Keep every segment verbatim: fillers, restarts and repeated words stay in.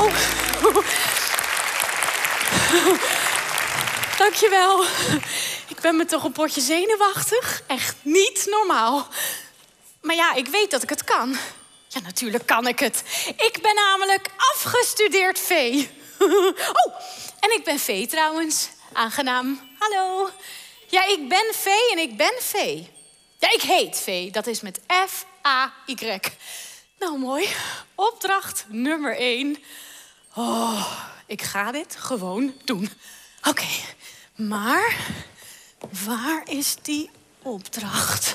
Zo. Dankjewel. Ik ben me toch een potje zenuwachtig. Echt niet normaal. Maar ja, ik weet dat ik het kan. Ja, natuurlijk kan ik het. Ik ben namelijk afgestudeerd vee. Oh, en ik ben vee trouwens. Aangenaam. Hallo. Ja, ik ben vee en ik ben vee. Ja, ik heet vee. Dat is met F A Y. Nou, mooi. Opdracht nummer één. Oh, ik ga dit gewoon doen. Oké, okay. Maar waar is die opdracht?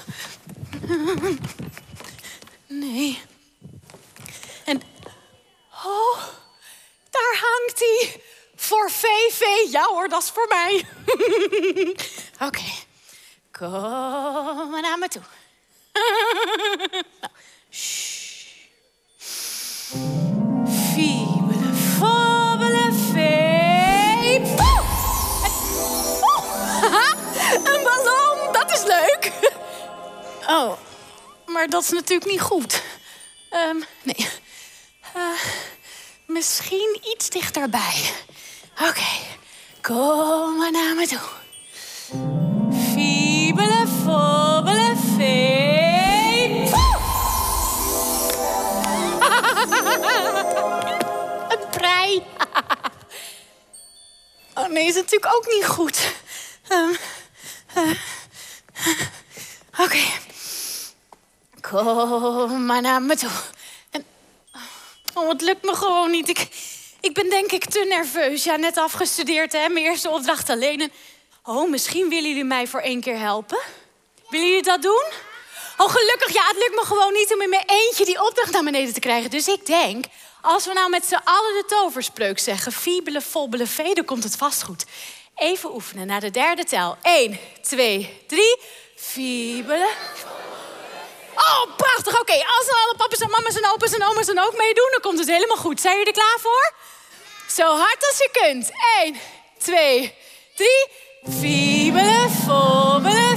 Nee. En, oh, daar hangt hij. Voor V V. Ja hoor, dat is voor mij. Oké, okay. Kom maar naar me toe. Nou, shh. Fiebele, fobbele, vee. Oh! Oh! Een ballon, dat is leuk. Oh, maar dat is natuurlijk niet goed. Um, nee. Uh, misschien iets dichterbij. Oké, okay. Kom maar naar me toe. Fiebele, fobbele, vee. Een prei. Oh nee, is natuurlijk ook niet goed. Um, uh, Oké. Okay. Kom maar naar me toe. En, oh, het lukt me gewoon niet. Ik, ik ben denk ik te nerveus. Ja, net afgestudeerd, hè. Mijn eerste opdracht alleen. En, oh, misschien willen jullie mij voor één keer helpen? Willen jullie dat doen? Oh, gelukkig. Ja, het lukt me gewoon niet om in mijn eentje die opdracht naar beneden te krijgen. Dus ik denk, als we nou met z'n allen de toverspreuk zeggen... fiebele, fobbele, vee, dan komt het vast goed. Even oefenen naar de derde tel. Eén, twee, drie. Fiebele. Oh, prachtig. Oké, okay. Als dan alle papa's en mama's en opa's en oma's dan ook meedoen... dan komt het helemaal goed. Zijn jullie er klaar voor? Zo hard als je kunt. Eén, twee, drie. Fiebele, fobbele,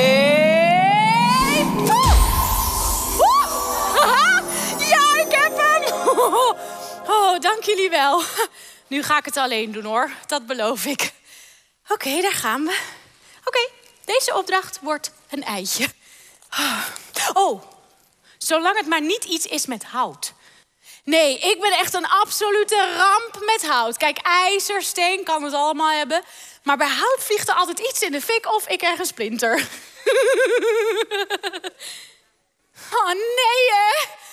vee. Oeh! Oeh! Ja, ik heb hem. Oh, dank jullie wel. Nu ga ik het alleen doen, hoor. Dat beloof ik. Oké, okay, daar gaan we. Oké, okay, deze opdracht wordt een eitje. Oh, zolang het maar niet iets is met hout. Nee, ik ben echt een absolute ramp met hout. Kijk, ijzer, steen kan het allemaal hebben. Maar bij hout vliegt er altijd iets in de fik of ik krijg een splinter. Oh, nee, hè?